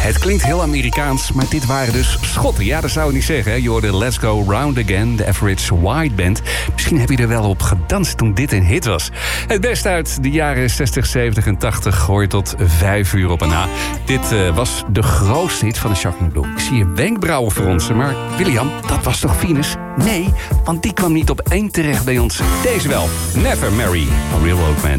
Het klinkt heel Amerikaans, maar dit waren dus Schotten. Ja, dat zou je niet zeggen. Hè? Je hoorde Let's Go Round Again, de Average White Band. Misschien heb je er wel op gedanst toen dit een hit was. Het beste uit de jaren 60, 70 en 80 hoor je tot 5 uur op en na. Dit was de grootste hit van de Shocking Blue. Ik zie je wenkbrauwen fronsen, maar William, dat was toch Venus? Nee, want die kwam niet op 1 terecht bij ons. Deze wel. Never Marry a Railroad Man.